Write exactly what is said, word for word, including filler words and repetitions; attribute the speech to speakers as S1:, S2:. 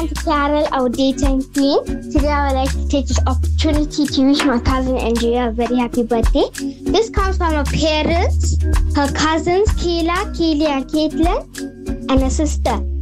S1: Carol, our daytime queen. Today I would like to take this opportunity to wish my cousin Andrea a very happy birthday. This comes from her parents, her cousins Kayla, Kaylee and Caitlin, and her sister.